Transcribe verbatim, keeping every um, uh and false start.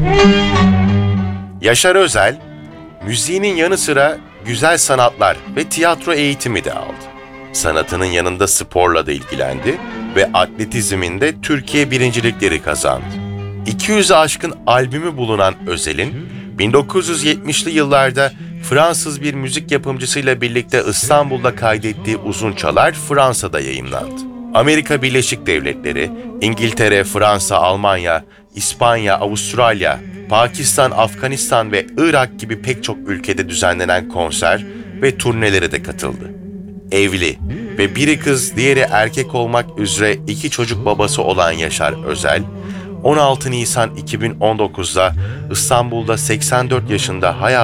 Yaşar Özel, müziğinin yanı sıra güzel sanatlar ve tiyatro eğitimi de aldı. Sanatının yanında sporla da ilgilendi ve atletizminde Türkiye birincilikleri kazandı. iki yüze aşkın albümü bulunan Özel'in, bin dokuz yüz yetmişli yıllarda Fransız bir müzik yapımcısıyla birlikte İstanbul'da kaydettiği Uzun Çalar Fransa'da yayımlandı. Amerika Birleşik Devletleri, İngiltere, Fransa, Almanya, İspanya, Avustralya, Pakistan, Afganistan ve Irak gibi pek çok ülkede düzenlenen konser ve turnelere de katıldı. Evli ve biri kız diğeri erkek olmak üzere iki çocuk babası olan Yaşar Özel, on altı Nisan iki bin on dokuz'da İstanbul'da seksen dört yaşında hayatını